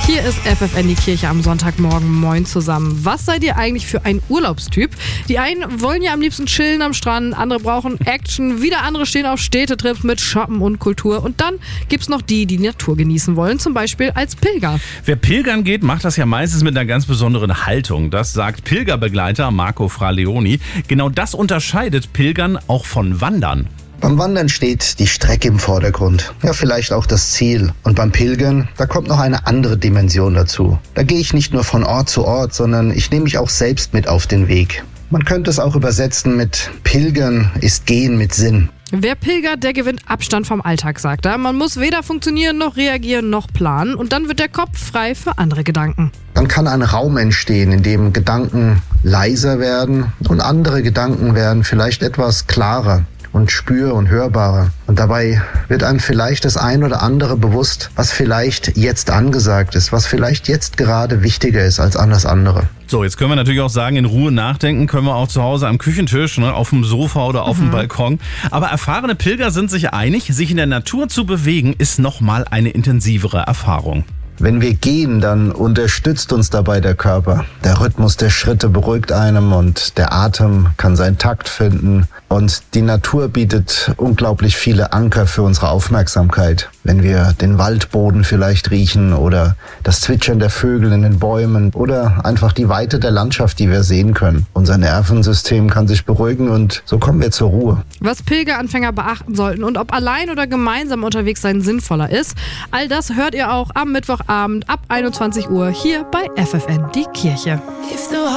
Hier ist FFN die Kirche am Sonntagmorgen. Moin zusammen. Was seid ihr eigentlich für ein Urlaubstyp? Die einen wollen ja am liebsten chillen am Strand, andere brauchen Action, wieder andere stehen auf Städtetrips mit Shoppen und Kultur. Und dann gibt's noch die Natur genießen wollen, zum Beispiel als Pilger. Wer pilgern geht, macht das ja meistens mit einer ganz besonderen Haltung. Das sagt Pilgerbegleiter Marco Fraleoni. Genau das unterscheidet Pilgern auch von Wandern. Beim Wandern steht die Strecke im Vordergrund, ja vielleicht auch das Ziel. Und beim Pilgern, da kommt noch eine andere Dimension dazu. Da gehe ich nicht nur von Ort zu Ort, sondern ich nehme mich auch selbst mit auf den Weg. Man könnte es auch übersetzen mit Pilgern ist Gehen mit Sinn. Wer pilgert, der gewinnt Abstand vom Alltag, sagt er. Man muss weder funktionieren, noch reagieren, noch planen. Und dann wird der Kopf frei für andere Gedanken. Dann kann ein Raum entstehen, in dem Gedanken leiser werden und andere Gedanken werden vielleicht etwas klarer und spür- und hörbarer. Und dabei wird einem vielleicht das ein oder andere bewusst, was vielleicht jetzt angesagt ist, was vielleicht jetzt gerade wichtiger ist als alles andere. So, jetzt können wir natürlich auch sagen, in Ruhe nachdenken können wir auch zu Hause am Küchentisch, auf dem Sofa oder auf dem Balkon. Aber erfahrene Pilger sind sich einig, sich in der Natur zu bewegen, ist nochmal eine intensivere Erfahrung. Wenn wir gehen, dann unterstützt uns dabei der Körper. Der Rhythmus der Schritte beruhigt einem und der Atem kann seinen Takt finden. Und die Natur bietet unglaublich viele Anker für unsere Aufmerksamkeit. Wenn wir den Waldboden vielleicht riechen oder das Zwitschern der Vögel in den Bäumen oder einfach die Weite der Landschaft, die wir sehen können. Unser Nervensystem kann sich beruhigen und so kommen wir zur Ruhe. Was Pilgeranfänger beachten sollten und ob allein oder gemeinsam unterwegs sein sinnvoller ist, all das hört ihr auch am Mittwochabend ab 21 Uhr hier bei FFN die Kirche.